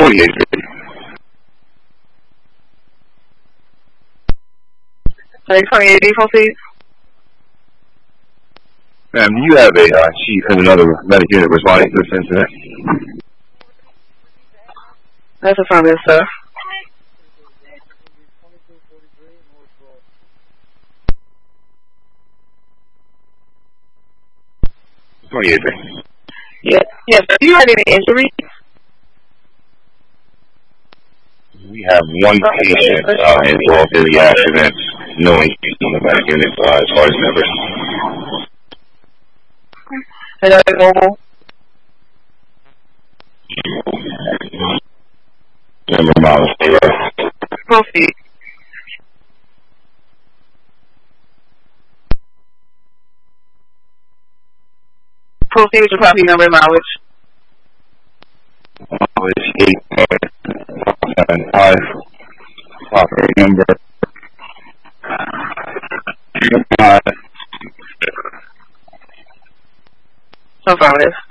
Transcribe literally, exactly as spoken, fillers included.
twenty-eight. Sorry, twenty-eight, proceed. Ma'am, do you have a uh, chief and another medic unit responding to this incident? That's affirmative, sir. twenty-eight. Yes, yes. Do you have any injuries? We have one patient uh, involved in the accident, no injuries on the medic unit uh, as far as members. And that is normal? Member miles. Proceed. Proceed with your property number and mileage. Mileage eight seven five. Property number. Affirmative.